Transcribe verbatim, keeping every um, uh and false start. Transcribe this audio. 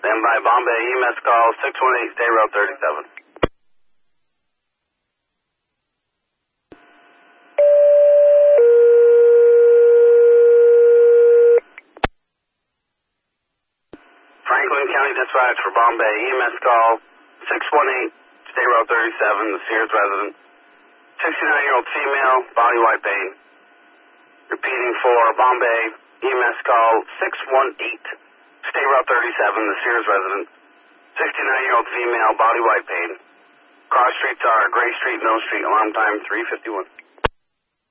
Stand by Bombay, E M S call six one eight, State Route thirty-seven. Franklin County Dispatch for Bombay, E M S call six one eight, State Route thirty-seven, the Sears resident. sixty-nine-year-old female, body white pain. Repeating for Bombay, E M S call six one eight, State Route thirty-seven, the Sears resident. sixty-nine-year-old female, body white pain. Cross streets are Gray Street, Mill Street, alarm time three fifty-one.